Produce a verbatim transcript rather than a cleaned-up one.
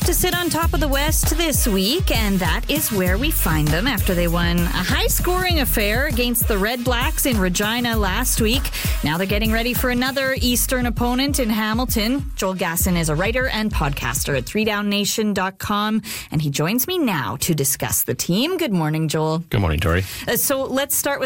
to sit on top of the West this week, and that is where we find them after they won a high-scoring affair against the Red Blacks in Regina last week. Now they're getting ready for another Eastern opponent in Hamilton. Joel Gasson is a writer and podcaster at three down nation dot com, and he joins me now to discuss the team. Good morning, Joel. Good morning, Tori. Uh, so let's start with